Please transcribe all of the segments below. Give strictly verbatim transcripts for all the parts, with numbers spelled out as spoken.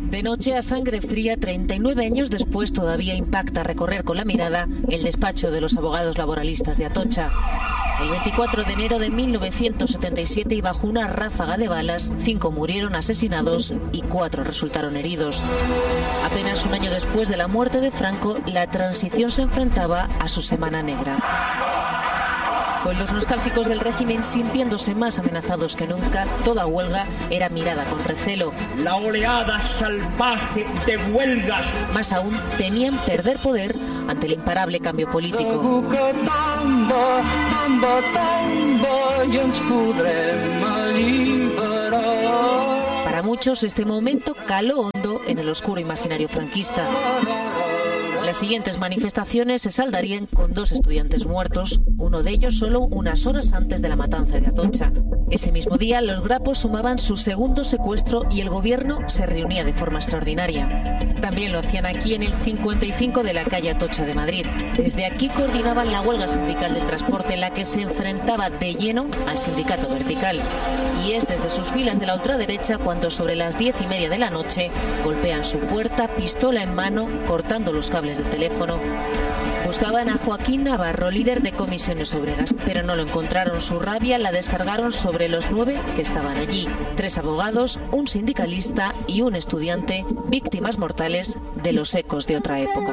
De noche a sangre fría, treinta y nueve años después, todavía impacta recorrer con la mirada el despacho de los abogados laboralistas de Atocha. El veinticuatro de enero de mil novecientos setenta y siete y bajo una ráfaga de balas, cinco murieron asesinados y cuatro resultaron heridos. Apenas un año después de la muerte de Franco, la transición se enfrentaba a su semana negra. Con los nostálgicos del régimen sintiéndose más amenazados que nunca, toda huelga era mirada con recelo. La oleada salvaje de huelgas. Más aún, temían perder poder ante el imparable cambio político. Para muchos, este momento caló hondo en el oscuro imaginario franquista. Las siguientes manifestaciones se saldarían con dos estudiantes muertos, uno de ellos solo unas horas antes de la matanza de Atocha. Ese mismo día, los grapos sumaban su segundo secuestro y el gobierno se reunía de forma extraordinaria. También lo hacían aquí en el cincuenta y cinco de la calle Atocha de Madrid. Desde aquí coordinaban la huelga sindical del transporte, en la que se enfrentaba de lleno al sindicato vertical. Y es desde sus filas de la ultraderecha cuando sobre las diez y media de la noche golpean su puerta, pistola en mano, cortando los cables del teléfono. Buscaban a Joaquín Navarro, líder de Comisiones Obreras, pero no lo encontraron. Su rabia la descargaron sobre los nueve que estaban allí. Tres abogados, un sindicalista y un estudiante, víctimas mortales de los ecos de otra época.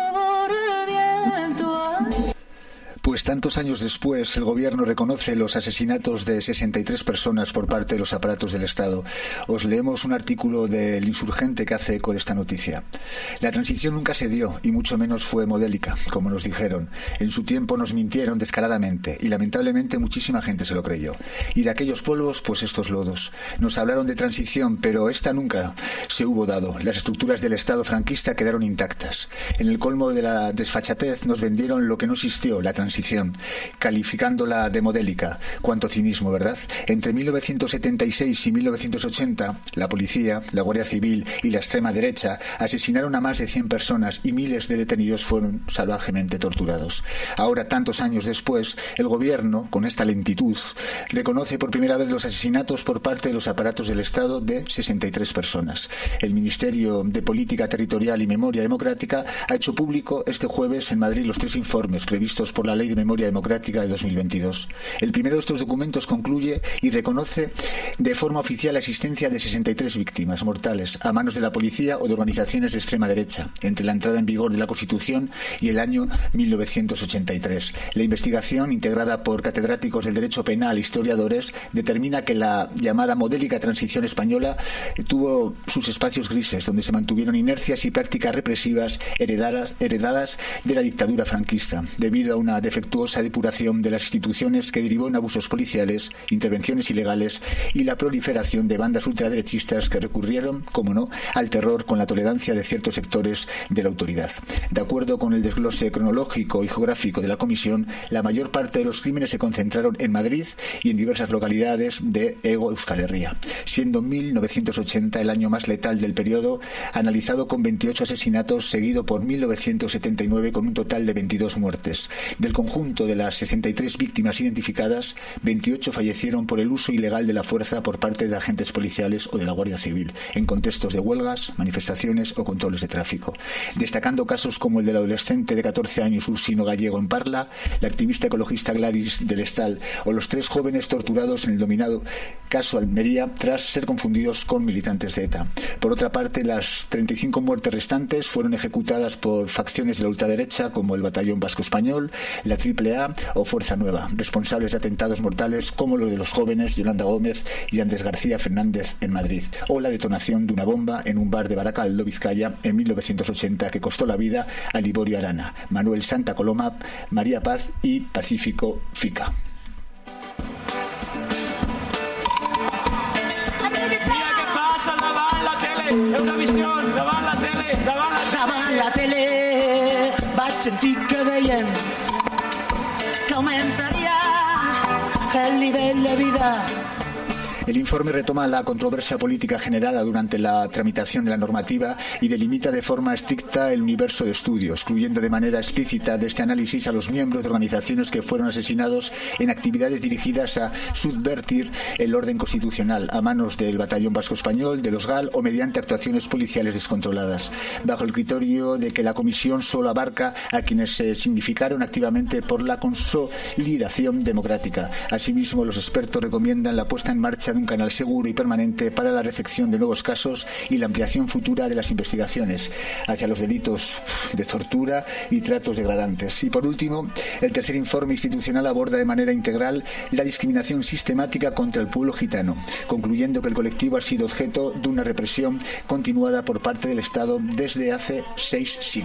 Pues tantos años después, el gobierno reconoce los asesinatos de sesenta y tres personas por parte de los aparatos del Estado. Os leemos un artículo del Insurgente que hace eco de esta noticia. La transición nunca se dio, y mucho menos fue modélica, como nos dijeron. En su tiempo nos mintieron descaradamente, y lamentablemente muchísima gente se lo creyó. Y de aquellos polvos, pues estos lodos. Nos hablaron de transición, pero esta nunca se hubo dado. Las estructuras del Estado franquista quedaron intactas. En el colmo de la desfachatez nos vendieron lo que no existió, la transición. Calificándola de modélica. Cuánto cinismo, ¿verdad? Entre mil novecientos setenta y seis y mil novecientos ochenta, la policía, la Guardia Civil y la extrema derecha asesinaron a más de cien personas y miles de detenidos fueron salvajemente torturados. Ahora, tantos años después, el gobierno, con esta lentitud, reconoce por primera vez los asesinatos por parte de los aparatos del Estado de sesenta y tres personas. El Ministerio de Política Territorial y Memoria Democrática ha hecho público este jueves en Madrid los tres informes previstos por la Ley de Memoria Democrática de dos mil veintidós. El primero de estos documentos concluye y reconoce de forma oficial la existencia de sesenta y tres víctimas mortales a manos de la policía o de organizaciones de extrema derecha entre la entrada en vigor de la Constitución y el año mil novecientos ochenta y tres. La investigación, integrada por catedráticos del derecho penal e historiadores, determina que la llamada modélica transición española tuvo sus espacios grises, donde se mantuvieron inercias y prácticas represivas heredadas, heredadas de la dictadura franquista, debido a una defectuosa depuración de las instituciones que derivó en abusos policiales, intervenciones ilegales y la proliferación de bandas ultraderechistas que recurrieron, como no, al terror con la tolerancia de ciertos sectores de la autoridad. De acuerdo con el desglose cronológico y geográfico de la comisión, la mayor parte de los crímenes se concentraron en Madrid y en diversas localidades de Hego Euskal Herria, siendo mil novecientos ochenta el año más letal del periodo, analizado con veintiocho asesinatos, seguido por mil novecientos setenta y nueve con un total de veintidós muertes. Del conjunto de las sesenta y tres víctimas identificadas, veintiocho fallecieron por el uso ilegal de la fuerza por parte de agentes policiales o de la Guardia Civil, en contextos de huelgas, manifestaciones o controles de tráfico. Destacando casos como el del adolescente de catorce años Ursino Gallego en Parla, la activista ecologista Gladys del Estal o los tres jóvenes torturados en el dominado caso Almería tras ser confundidos con militantes de ETA. Por otra parte, las treinta y cinco muertes restantes fueron ejecutadas por facciones de la ultraderecha como el Batallón Vasco Español, la Triple A o Fuerza Nueva, responsables de atentados mortales como los de los jóvenes Yolanda Gómez y Andrés García Fernández en Madrid, o la detonación de una bomba en un bar de Baracaldo, Vizcaya, en mil novecientos ochenta que costó la vida a Liborio Arana, Manuel Santa Coloma, María Paz y Pacífico Fica. Eurovision, davant la tele, davant la, davant la tele, vaig sentir que deien que augmentaria el nivell de vida. El informe retoma la controversia política generada durante la tramitación de la normativa y delimita de forma estricta el universo de estudio, excluyendo de manera explícita de este análisis a los miembros de organizaciones que fueron asesinados en actividades dirigidas a subvertir el orden constitucional a manos del Batallón Vasco Español, de los GAL o mediante actuaciones policiales descontroladas, bajo el criterio de que la comisión solo abarca a quienes se significaron activamente por la consolidación democrática. Asimismo, los expertos recomiendan la puesta en marcha de un canal seguro y permanente para la recepción de nuevos casos y la ampliación futura de las investigaciones hacia los delitos de tortura y tratos degradantes. Y por último, el tercer informe institucional aborda de manera integral la discriminación sistemática contra el pueblo gitano, concluyendo que el colectivo ha sido objeto de una represión continuada por parte del Estado desde hace seis siglos.